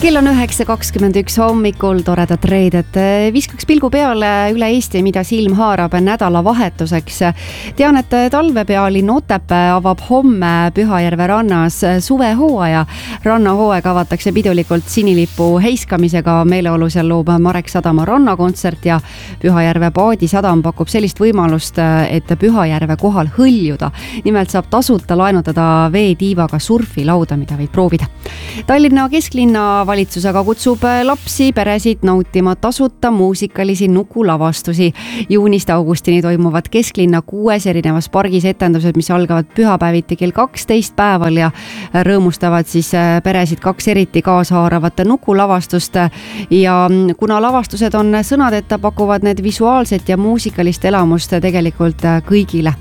Kell on 9.21 hommikul, toredat reedet. Viskaks pilgu peale üle Eesti, mida silm haarab nädalavahetuseks. Tean, et talvepealinn Otepää avab homme Pühajärve rannas suvehooaja. Rannahooaeg avatakse pidulikult sinilipu heiskamisega. Meeleolu seal loob Marek Sadama rannakontsert ja Pühajärve paadisadam pakub sellist võimalust, et Pühajärve kohal hõljuda. Nimelt saab tasuta laenutada veetiivaga surfilauda, mida võid proovida. Tallinna kesklinna valitsus aga kutsub lapsi, peresid nautima tasuta muusikalisi nukulavastusi. Juunist augustini toimuvad kesklinna 6 erinevas pargis etendused, mis algavad pühapäeviti kell 12 päeval ja rõõmustavad siis peresid 2 eriti kaashaaravat nukulavastust. Ja kuna lavastused on sõnadeta, pakuvad need visuaalset ja muusikalist elamust tegelikult kõigile,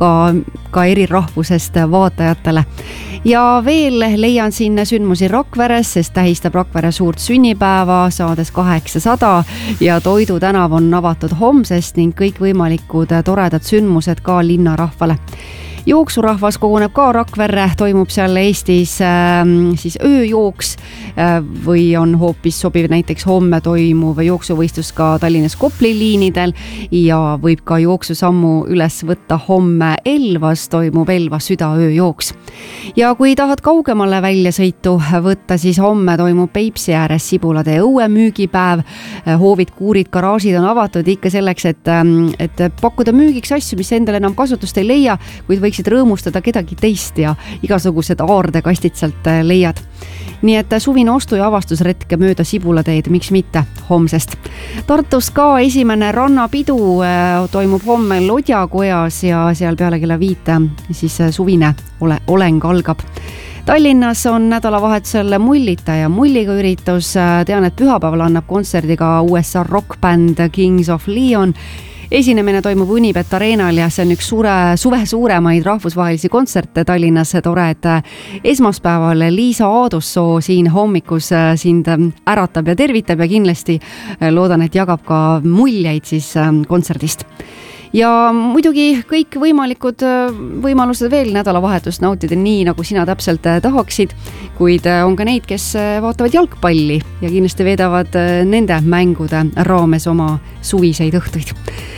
ka eri rahvusest vaatajatele. Ja veel leian siin sündmusi Rakveres, sest tähistab Rakvere suurt sünnipäeva, saades 800 ja Toidu tänav on avatud homsest ning kõikvõimalikud toredad sündmused ka linnarahvale. Jooksurahvas koguneb ka Rakverre, toimub seal Eestis siis ööjooks või on hoopis sobiv näiteks homme toimuv jooksuvõistlus ka Tallinnas Kopli liinidel ja võib ka jooksusammu üles võtta homme Elvas, toimub Elva südaööjooks. Ja kui tahad kaugemale väljasõitu võtta, siis homme toimub Peipsi ääres Sibulade õue müügipäev. Hoovid, kuurid, garaažid on avatud ikka selleks, et pakkuda müügiks asju, mis endale enam kasutust ei leia, kuid võiksid rõõmustada kedagi teist ja igasugused aardekastid sealt leiad. Nii et suvine ostu- ja avastusretke mööda Sibulateed, miks mitte homsest. Tartus ka esimene rannapidu toimub homme Lodjakojas ja seal peale kella 5 siis suvine oleng algab. Tallinnas on nädalavahetusel Mullita ja Mulliga üritus. Tean, et pühapäeval annab kontserdi ka USA rockbänd Kings of Leon. Esinemine toimub Unibet Arenal ja see on üks suve suuremaid rahvusvahelisi kontserte Tallinnas. Tore, et esmaspäeval Liisa Aadussoo siin hommikus sind äratab ja tervitab ja kindlasti loodan, et jagab ka muljeid siis kontserdist. Ja muidugi kõik võimalikud võimalused veel nädalavahetust nautida nii, nagu sina täpselt tahaksid, kuid on ka neid, kes vaatavad jalgpalli ja kindlasti veedavad nende mängude raames oma suviseid õhtuid.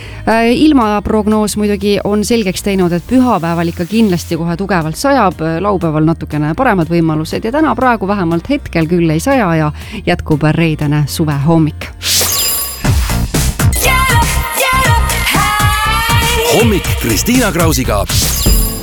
Ilmaprognoos muidugi on selgeks teinud, et pühapäeval ikka kindlasti kohe tugevalt sajab, laupäeval natukene paremad võimalused ja täna praegu vähemalt hetkel küll ei saja ja jätkub reedene suvehommik. Hommik Kristiina Krausiga.